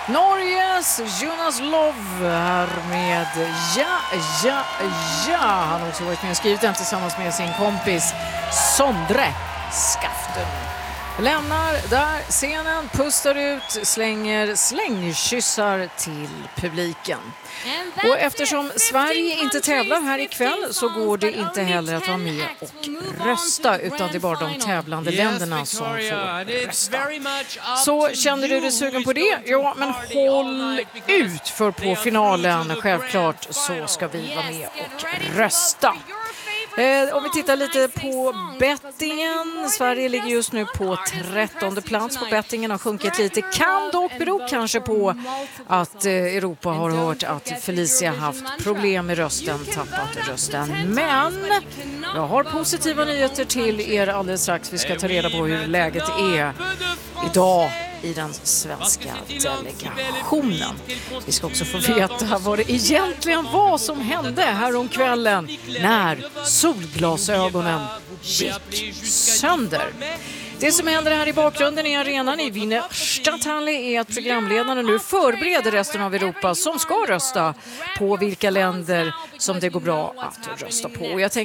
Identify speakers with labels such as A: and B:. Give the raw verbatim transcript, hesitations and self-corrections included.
A: Norges Jonas Lov här med Ja, ja, ja. Han har också varit med och skrivit den tillsammans med sin kompis Sondre Skaften. Lämnar där scenen, pustar ut, slänger slängkyssar till publiken. Och eftersom Sverige inte tävlar här ikväll så går det inte heller att vara med och rösta, utan det är bara de tävlande länderna som får rösta. Så känner du dig sugen på det? Ja, men håll ut, för på finalen självklart så ska vi vara med och rösta. Eh, om vi tittar lite på bettingen. Sverige ligger just nu på trettonde plats på bettingen, har sjunkit lite. Kan dock bero kanske på att eh, Europa har hört att Felicia haft problem med rösten, tappat rösten. Men jag har positiva nyheter till er alldeles strax. Vi ska ta reda på hur läget är idag i den svenska delegationen. Vi ska också få veta vad det egentligen var som hände här om kvällen när solglasögonen gick sönder. Det som händer här i bakgrunden i arenan i Wienerstadthalle är att programledarna nu förbereder resten av Europa som ska rösta på vilka länder som det går bra att rösta på. Jag tänker